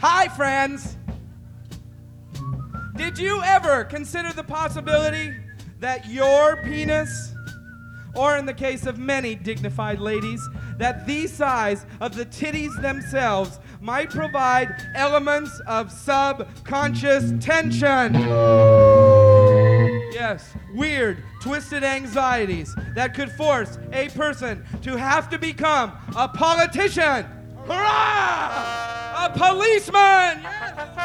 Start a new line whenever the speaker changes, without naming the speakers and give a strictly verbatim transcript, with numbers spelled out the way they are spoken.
Hi, friends. Did you ever consider the possibility that your penis, or in the case of many dignified ladies, that the size of the titties themselves might provide elements of subconscious tension? Yes, weird, twisted anxieties that could force a person to have to become a politician. Hurrah! A policeman! Yeah!